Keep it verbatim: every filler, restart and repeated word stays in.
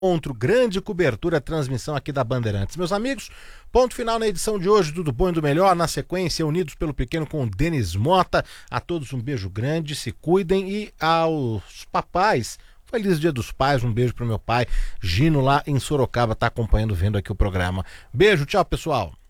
Encontro, grande cobertura, transmissão aqui da Bandeirantes. Meus amigos, ponto final na edição de hoje, tudo bom e do melhor. Na sequência, Unidos pelo Pequeno com o Denis Mota. A todos um beijo grande, se cuidem, e aos papais, feliz Dia dos Pais, um beijo pro meu pai, Gino lá em Sorocaba, tá acompanhando, vendo aqui o programa. Beijo, tchau pessoal.